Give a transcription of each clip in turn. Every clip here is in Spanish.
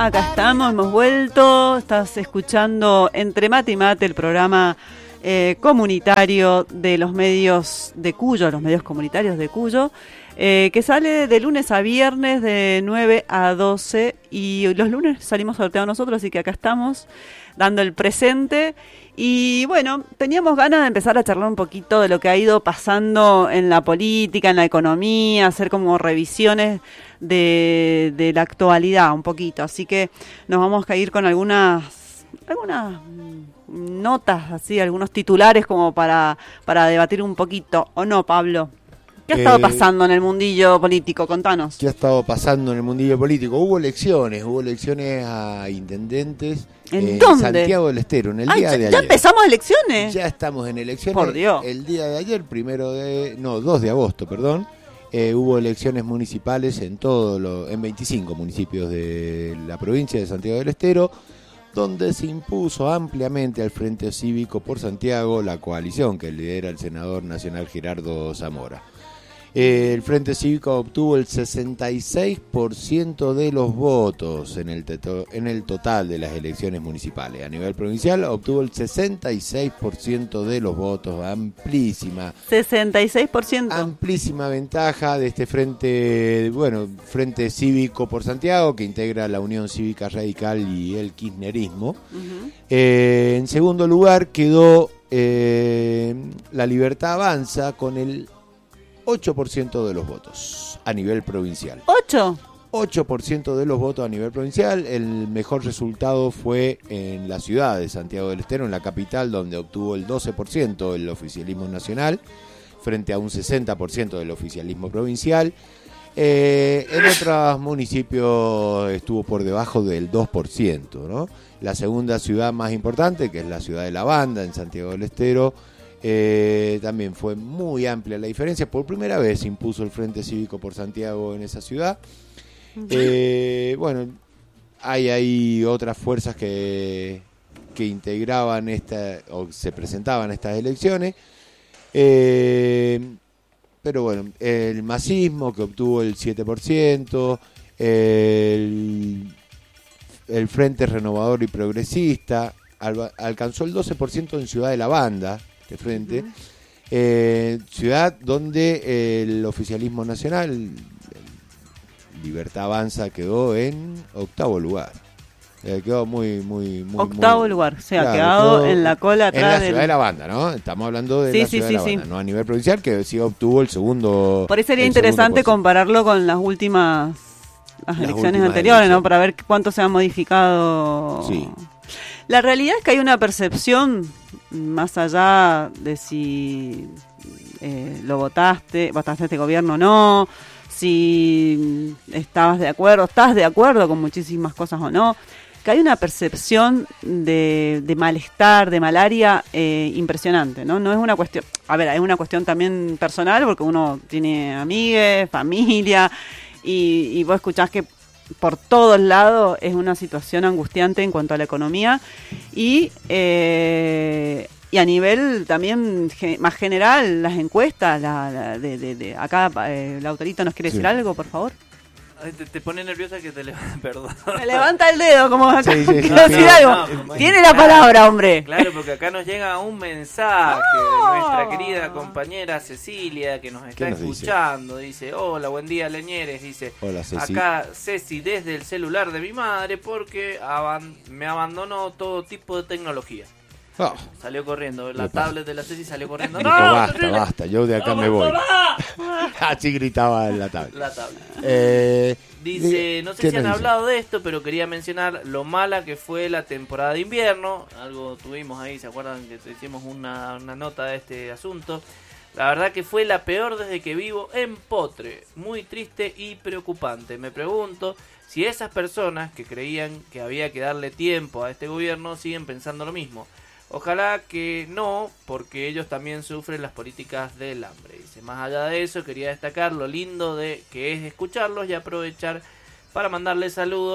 Acá estamos, hemos vuelto. Estás escuchando Entre Mate y Mate, el programa comunitario de los medios de Cuyo, los medios comunitarios de Cuyo, que sale de lunes a viernes de 9 a 12 y los lunes salimos sorteados nosotros, así que acá estamos dando el presente. Y bueno, teníamos ganas de empezar a charlar un poquito de lo que ha ido pasando en la política, en la economía, hacer como revisiones de la actualidad un poquito. Así que nos vamos a ir con algunas notas, así, algunos titulares como para debatir un poquito. ¿O no, Pablo? ¿Qué ha estado pasando en el mundillo político? Contanos. ¿Qué ha estado pasando en el mundillo político? Hubo elecciones a intendentes ¿En dónde? Santiago del Estero, en el día de ayer. ¿Ya empezamos elecciones? Ya estamos en elecciones. Por Dios. El día de ayer, 2 de agosto, hubo elecciones municipales en 25 municipios de la provincia de Santiago del Estero, donde se impuso ampliamente al Frente Cívico por Santiago la coalición que lidera el senador nacional Gerardo Zamora. El Frente Cívico obtuvo el 66% de los votos en el total de las elecciones municipales. A nivel provincial obtuvo el 66% de los votos, amplísima. 66%. Amplísima ventaja de este Frente Cívico por Santiago, que integra la Unión Cívica Radical y el kirchnerismo. Uh-huh. En segundo lugar quedó La Libertad Avanza con el 8% de los votos a nivel provincial. ¿8? 8% de los votos a nivel provincial. El mejor resultado fue en la ciudad de Santiago del Estero, en la capital, donde obtuvo el 12% el oficialismo nacional, frente a un 60% del oficialismo provincial. En otros municipios estuvo por debajo del 2%, ¿no? La segunda ciudad más importante, que es la ciudad de La Banda, en Santiago del Estero, también fue muy amplia la diferencia. Por primera vez se impuso el Frente Cívico por Santiago en esa ciudad. Hay ahí otras fuerzas que integraban o se presentaban a estas elecciones. Pero bueno, el masismo, que obtuvo el 7%, el Frente Renovador y Progresista alcanzó el 12% en Ciudad de La Banda, de frente, ciudad donde el oficialismo nacional, Libertad Avanza, quedó en 8º lugar. Quedó muy octavo lugar, o sea, quedado en la cola atrás. En la ciudad de La Banda, ¿no? Estamos hablando de la ciudad de La Banda, no a nivel provincial, que sí obtuvo el segundo. Por eso sería interesante compararlo con las elecciones anteriores, ¿no? Para ver cuánto se ha modificado. Sí. La realidad es que hay una percepción, más allá de si votaste a este gobierno o no, si estás de acuerdo con muchísimas cosas o no, que hay una percepción de malestar, de malaria impresionante, ¿no? No es una cuestión, es una cuestión también personal, porque uno tiene amigues, familia, y vos escuchás que por todos lados es una situación angustiante en cuanto a la economía y a nivel también más general, las encuestas, acá Lautarito nos quiere decir algo, por favor. Te pone nerviosa que te levanta, perdón. Me levanta el dedo, como acá. Sí, Quiero decir algo. Tiene la palabra, hombre. Claro, porque acá nos llega un mensaje de nuestra querida compañera Cecilia, que nos está escuchando. Dice, hola, buen día, Leñeres. Dice, hola, Ceci. Acá Ceci desde el celular de mi madre porque me abandonó todo tipo de tecnología. Salió corriendo, la tablet de la Ceci salió corriendo. Dijo, basta, yo de acá me voy. Así gritaba la tablet. Dice, no sé si han hablado de esto, pero quería mencionar lo mala que fue la temporada de invierno. Algo tuvimos ahí, ¿se acuerdan que hicimos una nota de este asunto? La verdad que fue la peor desde que vivo en Potre. Muy triste y preocupante. Me pregunto si esas personas que creían que había que darle tiempo a este gobierno siguen pensando lo mismo. Ojalá que no, porque ellos también sufren las políticas del hambre. Dice, más allá de eso, quería destacar lo lindo que es escucharlos y aprovechar para mandarles saludos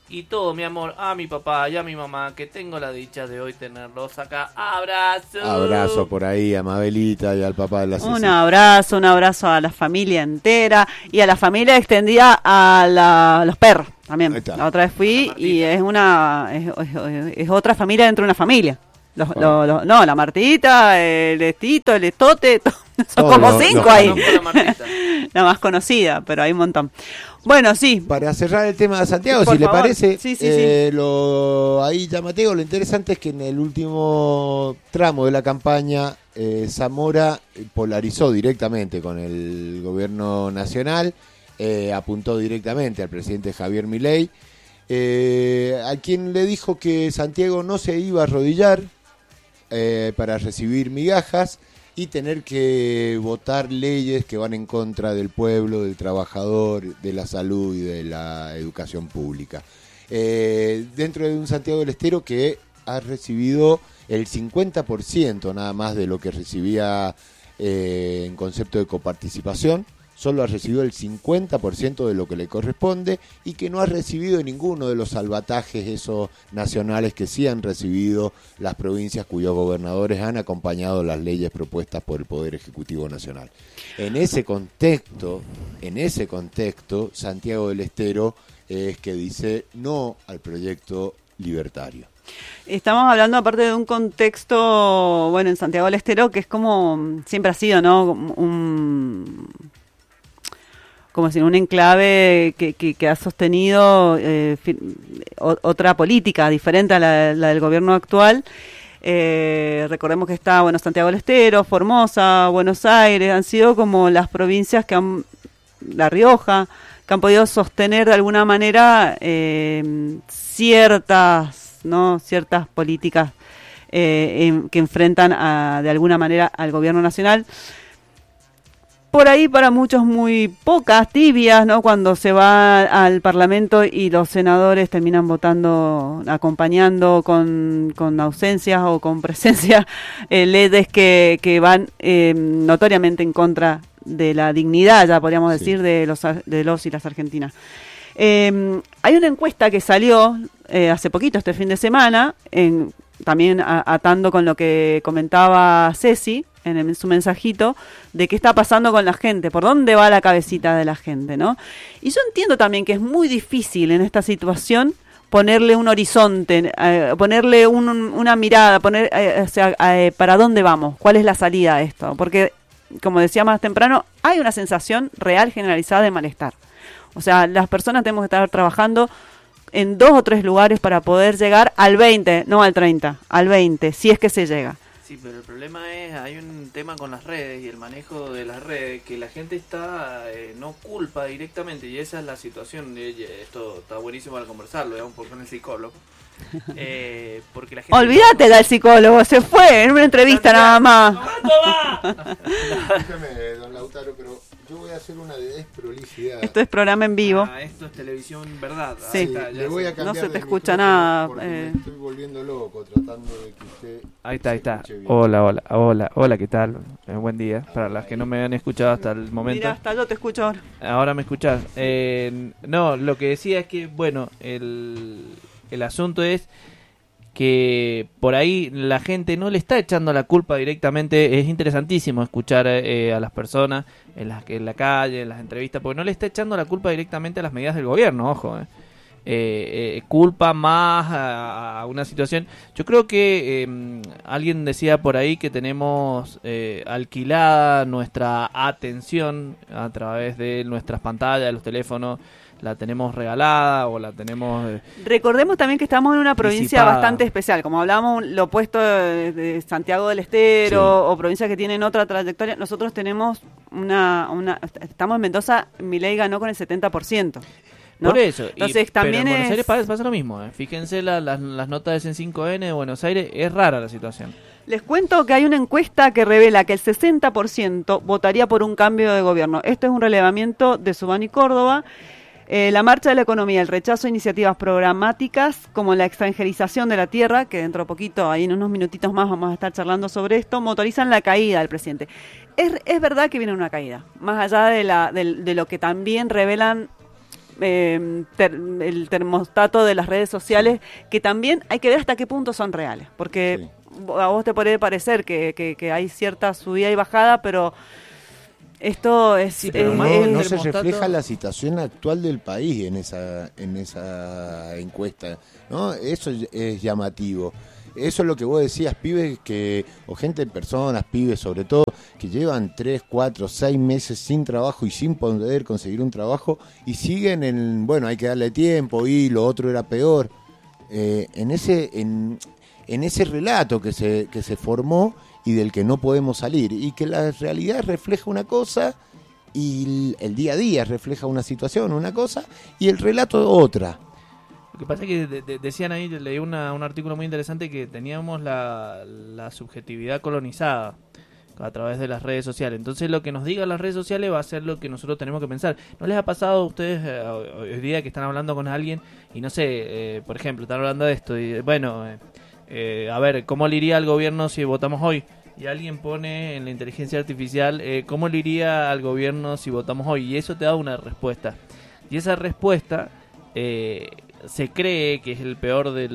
y todo mi amor a mi papá y a mi mamá, que tengo la dicha de hoy tenerlos acá. ¡Abrazo! Abrazo por ahí a Mabelita y al papá de la Ceci. Un abrazo a la familia entera y a la familia extendida a los perros también. Ahí está. La otra vez fui y es otra familia dentro de una familia. No, la Martita, el Estito, el Estote, son Todos como los- 5 los- ahí. Conozco a la Martita. La más conocida, pero hay un montón. Bueno, sí. Para cerrar el tema de Santiago, Por si favor. le parece, Sí. ahí ya Mateo, lo interesante es que en el último tramo de la campaña Zamora polarizó directamente con el gobierno nacional, apuntó directamente al presidente Javier Milei, a quien le dijo que Santiago no se iba a arrodillar para recibir migajas y tener que votar leyes que van en contra del pueblo, del trabajador, de la salud y de la educación pública. Dentro de un Santiago del Estero que ha recibido el 50% nada más de lo que recibía en concepto de coparticipación, solo ha recibido el 50% de lo que le corresponde y que no ha recibido ninguno de los salvatajes esos nacionales que sí han recibido las provincias cuyos gobernadores han acompañado las leyes propuestas por el Poder Ejecutivo Nacional. En ese contexto, Santiago del Estero es que dice no al proyecto libertario. Estamos hablando aparte de un contexto, bueno, en Santiago del Estero, que es como siempre ha sido, ¿no? Como decir, un enclave que ha sostenido otra política diferente a la del gobierno actual. Recordemos que está, bueno, Santiago del Estero, Formosa, Buenos Aires, han sido como las provincias La Rioja, que han podido sostener de alguna manera ciertas políticas que enfrentan de alguna manera al gobierno nacional. Por ahí para muchos muy pocas, tibias, ¿no? Cuando se va al Parlamento y los senadores terminan votando, acompañando con ausencias o con presencia leyes que van notoriamente en contra de la dignidad, ya podríamos decir, de los y las argentinas. Hay una encuesta que salió hace poquito, este fin de semana, también atando con lo que comentaba Ceci en su mensajito, de qué está pasando con la gente, por dónde va la cabecita de la gente, ¿no? Y yo entiendo también que es muy difícil en esta situación ponerle un horizonte, ponerle una mirada, para dónde vamos, cuál es la salida a esto, porque, como decía más temprano, hay una sensación real generalizada de malestar. O sea, las personas tenemos que estar trabajando en 2 o 3 lugares para poder llegar al 20, no al 30, al 20, si es que se llega. Sí, pero el problema es, hay un tema con las redes y el manejo de las redes, que la gente no culpa directamente, y esa es la situación. Esto está buenísimo para conversarlo, digamos, porque con el psicólogo. Porque la gente Olvídate del psicólogo, se fue en una entrevista nada más. Déjame, don Lautaro, pero yo voy a hacer una desprolijidad. Esto es programa en vivo. Esto es televisión verdad. Sí. Ahí está, Le voy a cambiar No se te de escucha micrófono nada, porque me estoy volviendo loco tratando de que usted Ahí está. se escuche bien. Hola, ¿qué tal? Buen día. Para las que no me han escuchado hasta el momento. Mira, hasta yo te escucho ahora. Ahora me escuchás. No, lo que decía es que, bueno, el asunto es que por ahí la gente no le está echando la culpa directamente. Es interesantísimo escuchar a las personas en la calle, en las entrevistas, porque no le está echando la culpa directamente a las medidas del gobierno, ojo. Culpa más a una situación. Yo creo que alguien decía por ahí que tenemos alquilada nuestra atención a través de nuestras pantallas, de los teléfonos. La tenemos regalada o la tenemos... Recordemos también que estamos en una provincia disipada. bastante especial. Como hablábamos, lo opuesto de Santiago del Estero o provincias que tienen otra trayectoria. Nosotros tenemos estamos en Mendoza, Milei ganó con el 70%. ¿no? Por eso. Entonces, también pero en Buenos es... Aires pasa lo mismo. Fíjense las notas de C5N de Buenos Aires. Es rara la situación. Les cuento que hay una encuesta que revela que el 60% votaría por un cambio de gobierno. Esto es un relevamiento de Subani Córdoba. La marcha de la economía, el rechazo a iniciativas programáticas como la extranjerización de la tierra, que dentro de poquito, ahí en unos minutitos más vamos a estar charlando sobre esto, motorizan la caída del presidente. Es verdad que viene una caída, más allá de lo que también revelan el termostato de las redes sociales, que también hay que ver hasta qué punto son reales, porque a vos te puede parecer que hay cierta subida y bajada, pero esto es... Sí, pero no se refleja la situación actual del país en esa encuesta, ¿no? Eso es llamativo. Eso es lo que vos decías, pibes o gente, personas, pibes sobre todo, que llevan 3, 4, 6 meses sin trabajo y sin poder conseguir un trabajo y siguen bueno, hay que darle tiempo y lo otro era peor. En ese relato que se formó y del que no podemos salir, y que la realidad refleja una cosa y el día a día refleja una situación, una cosa, y el relato otra. Lo que pasa es que decían ahí, leí un artículo muy interesante, que teníamos la subjetividad colonizada a través de las redes sociales. Entonces lo que nos digan las redes sociales va a ser lo que nosotros tenemos que pensar. ¿No les ha pasado a ustedes hoy día que están hablando con alguien y no sé, por ejemplo, están hablando de esto y bueno, a ver, ¿cómo le iría al gobierno si votamos hoy? Y alguien pone en la inteligencia artificial, ¿cómo le iría al gobierno si votamos hoy? Y eso te da una respuesta. Y esa respuesta se cree que es el peor de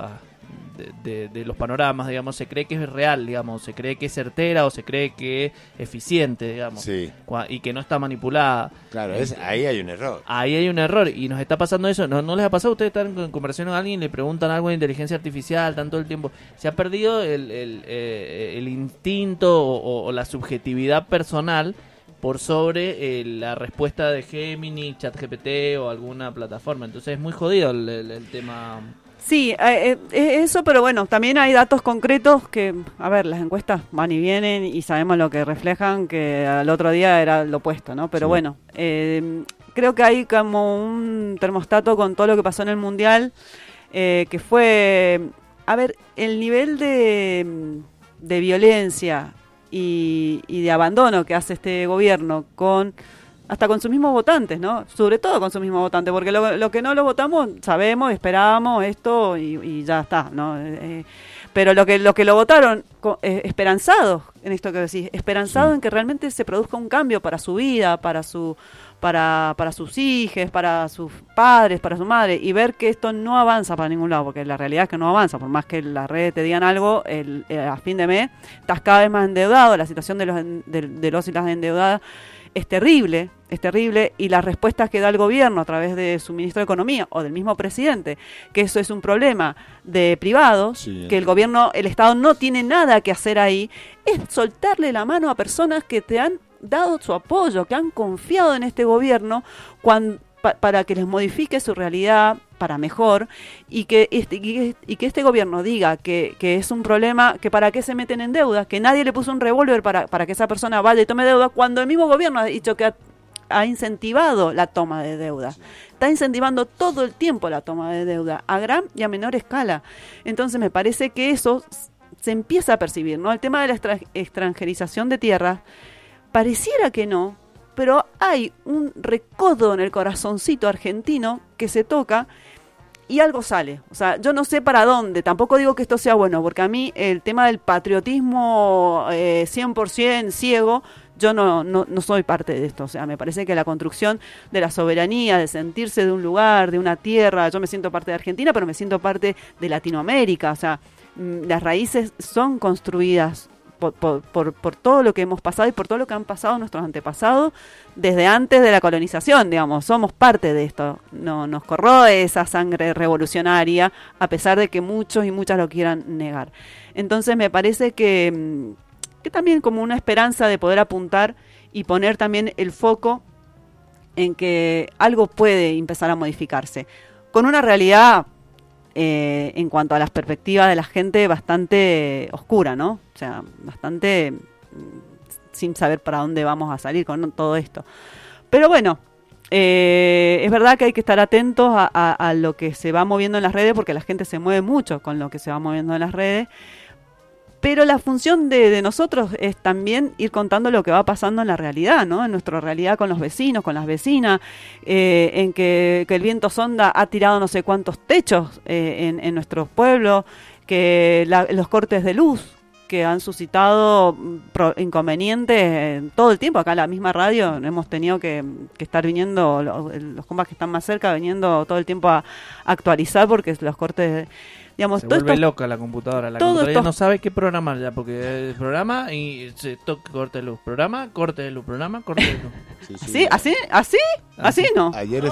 los panoramas, digamos, se cree que es real, digamos, se cree que es certera o se cree que es eficiente, digamos, sí, y que no está manipulada. Claro, ahí hay un error. Ahí hay un error y nos está pasando eso. ¿No les ha pasado? Ustedes están en conversación con alguien y le preguntan algo de inteligencia artificial tanto el tiempo. Se ha perdido el instinto o la subjetividad personal por sobre la respuesta de Gemini, ChatGPT o alguna plataforma. Entonces es muy jodido el tema. Sí, eso, pero bueno, también hay datos concretos que, a ver, las encuestas van y vienen y sabemos lo que reflejan, que al otro día era lo opuesto, ¿no? Pero sí, bueno, creo que hay como un termostato con todo lo que pasó en el Mundial, que fue, a ver, el nivel de violencia y de abandono que hace este gobierno hasta con sus mismos votantes, ¿no? Sobre todo con sus mismos votantes, porque lo que no lo votamos, sabemos, esperábamos esto y ya está, ¿no? Pero lo que lo votaron, esperanzados en esto que decís, esperanzados sí, en que realmente se produzca un cambio para su vida, para sus hijos, para sus padres, para su madre, y ver que esto no avanza para ningún lado, porque la realidad es que no avanza, por más que las redes te digan algo, a fin de mes estás cada vez más endeudado, la situación de los y las endeudadas es terrible, y las respuestas que da el gobierno a través de su ministro de Economía o del mismo presidente, que eso es un problema de privados, sí, que el Estado no tiene nada que hacer ahí, es soltarle la mano a personas que te han dado su apoyo, que han confiado en este gobierno para que les modifique su realidad para mejor, y que este gobierno diga que es un problema, que para qué se meten en deuda, que nadie le puso un revólver para que esa persona vaya y tome deuda, cuando el mismo gobierno ha dicho que ha incentivado la toma de deuda. Está incentivando todo el tiempo la toma de deuda, a gran y a menor escala. Entonces me parece que eso se empieza a percibir, ¿no? El tema de la extranjerización de tierras, pareciera que no, pero hay un recodo en el corazoncito argentino que se toca y algo sale. O sea, yo no sé para dónde, tampoco digo que esto sea bueno, porque a mí el tema del patriotismo 100% ciego, yo no soy parte de esto. O sea, me parece que la construcción de la soberanía, de sentirse de un lugar, de una tierra, yo me siento parte de Argentina, pero me siento parte de Latinoamérica. O sea, las raíces son construidas por todo lo que hemos pasado y por todo lo que han pasado nuestros antepasados desde antes de la colonización, digamos, somos parte de esto, no nos corroe esa sangre revolucionaria, a pesar de que muchos y muchas lo quieran negar. Entonces me parece que también como una esperanza de poder apuntar y poner también el foco en que algo puede empezar a modificarse, con una realidad en cuanto a las perspectivas de la gente bastante oscura, ¿no? O sea, bastante sin saber para dónde vamos a salir con todo esto. Pero bueno, es verdad que hay que estar atentos a lo que se va moviendo en las redes, porque la gente se mueve mucho con lo que se va moviendo en las redes. Pero la función de nosotros es también ir contando lo que va pasando en la realidad, ¿no? En nuestra realidad con los vecinos, con las vecinas, en que el viento sonda ha tirado no sé cuántos techos en nuestros pueblos, que los cortes de luz, que han suscitado inconvenientes todo el tiempo. Acá en la misma radio hemos tenido que estar viniendo, los compas que están más cerca, viniendo todo el tiempo a actualizar porque los cortes... Digamos, se todo vuelve esto, loca la computadora. La todo computadora ya esto- no sabe qué programar ya, porque programa y se toca corte de luz. Programa, corte de luz. Programa, corte de luz. Sí, ¿Sí? ¿Así no?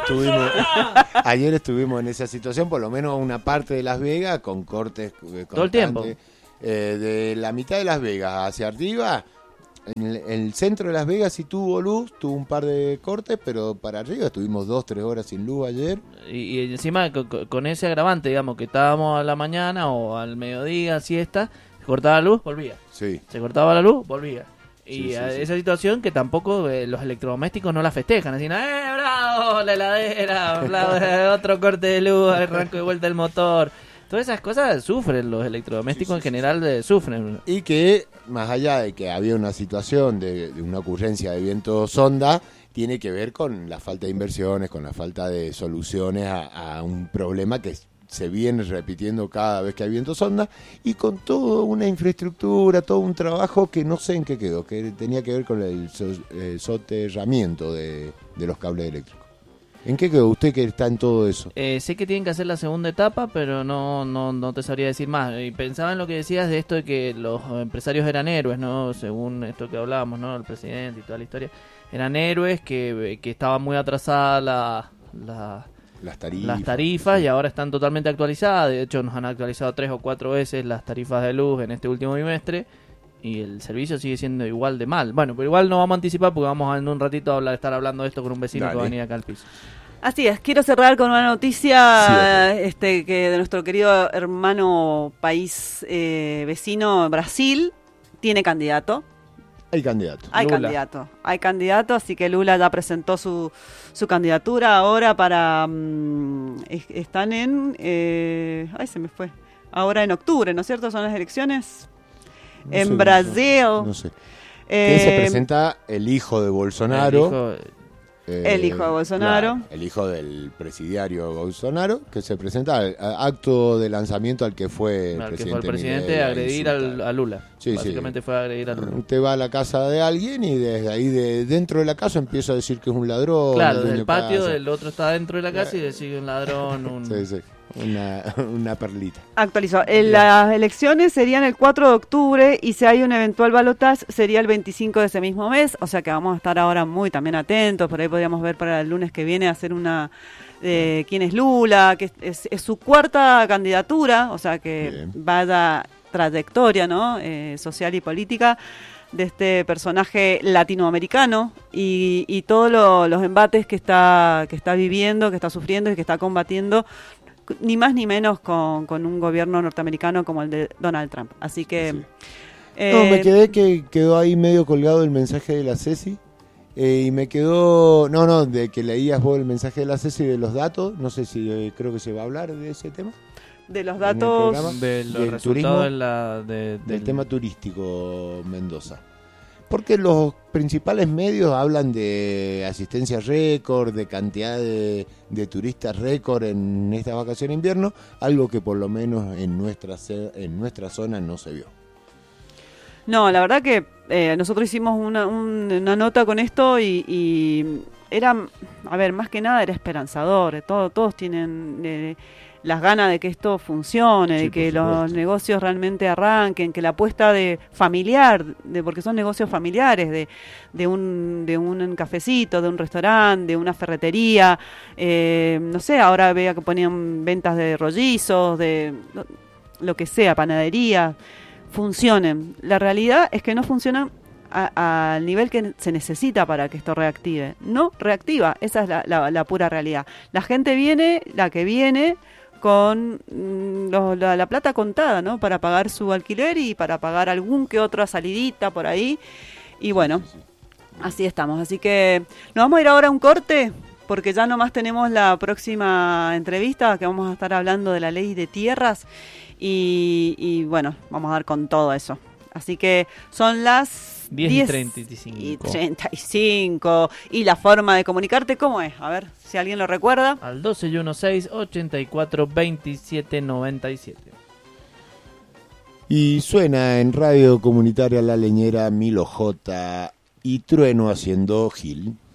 Ayer estuvimos en esa situación, por lo menos una parte de Las Vegas, con cortes Todo el tiempo. constantes. De la mitad de Las Vegas hacia arriba, en el centro de Las Vegas sí tuvo luz, tuvo un par de cortes, pero para arriba estuvimos 2-3 horas sin luz ayer. Y encima con ese agravante, digamos, que estábamos a la mañana o al mediodía, siesta, se cortaba la luz, volvía. Sí. Se cortaba la luz, volvía. Y Sí, esa situación que tampoco los electrodomésticos no la festejan. Así, bravo, la heladera, bravo, otro corte de luz, arranco de vuelta el motor. Todas esas cosas sufren los electrodomésticos en general, sufren. Y que, más allá de que había una situación de una ocurrencia de viento sonda, tiene que ver con la falta de inversiones, con la falta de soluciones a un problema que se viene repitiendo cada vez que hay viento sonda, y con toda una infraestructura, todo un trabajo que no sé en qué quedó, que tenía que ver con el soterramiento de los cables eléctricos. ¿En qué quedó usted que está en todo eso? Sé que tienen que hacer la segunda etapa, pero no te sabría decir más. Y pensaba en lo que decías de esto de que los empresarios eran héroes, ¿no? Según esto que hablábamos, ¿no? El presidente y toda la historia. Eran héroes que estaba muy atrasada las tarifas y ahora están totalmente actualizadas. De hecho, nos han actualizado 3 o 4 veces las tarifas de luz en este último bimestre. Y el servicio sigue siendo igual de mal. Bueno, pero igual no vamos a anticipar porque vamos en un ratito a estar hablando de esto con un vecino que va a venir acá al piso. Así es, quiero cerrar con una noticia que de nuestro querido hermano país vecino, Brasil, tiene candidato. Hay candidato. Hay candidato, así que Lula ya presentó su candidatura ahora para... están en... se me fue. Ahora en octubre, ¿no es cierto? Son las elecciones en Brasil. No sé. Que se presenta el hijo de Bolsonaro. El hijo de Bolsonaro. El hijo del presidiario Bolsonaro, que se presenta al acto de lanzamiento al que fue el presidente a agredir a Lula. Sí, básicamente fue a agredir a Lula. Usted va a la casa de alguien y desde ahí, dentro de la casa, empieza a decir que es un ladrón. Claro, desde el patio, el otro está dentro de la casa y decide un ladrón. Sí. Una perlita. Actualizó. Las elecciones serían el 4 de octubre y si hay un eventual balotaje sería el 25 de ese mismo mes. O sea que vamos a estar ahora muy también atentos. Por ahí podríamos ver para el lunes que viene hacer una quién es Lula, que es su cuarta candidatura. O sea que vaya trayectoria, ¿no? Social y política de este personaje latinoamericano y todos los embates que está viviendo, que está sufriendo y que está combatiendo, ni más ni menos con un gobierno norteamericano como el de Donald Trump. Así que... me quedé que quedó ahí medio colgado el mensaje de la Ceci. Y me quedó... de que leías vos el mensaje de la Ceci de los datos. No sé si creo que se va a hablar de ese tema. De los datos... De los del resultados turismo, del tema turístico Mendoza. Porque los principales medios hablan de asistencia récord, de cantidad de turistas récord en esta vacación de invierno, algo que por lo menos en nuestra zona no se vio. No, la verdad que nosotros hicimos una nota con esto y era, más que nada era esperanzador. Todos tienen... las ganas de que esto funcione, de que los negocios realmente arranquen, que la apuesta familiar, porque son negocios familiares, de un cafecito, de un restaurante, de una ferretería, no sé, ahora vea que ponían ventas de rollizos, de lo que sea, panadería, funcionen. La realidad es que no funcionan al nivel que se necesita para que esto reactive. No reactiva, esa es la pura realidad. La gente viene, la que viene... con la plata contada, ¿no? Para pagar su alquiler y para pagar algún que otra salidita por ahí. Y bueno, así estamos. Así que nos vamos a ir ahora a un corte, porque ya nomás tenemos la próxima entrevista, que vamos a estar hablando de la ley de tierras. Y bueno, vamos a dar con todo eso. Así que son las 10:35. Y la forma de comunicarte, ¿cómo es? A ver, si alguien lo recuerda. Al 1216-84-2797. Y suena en Radio Comunitaria La Leñera Milo J y Trueno haciendo Gil.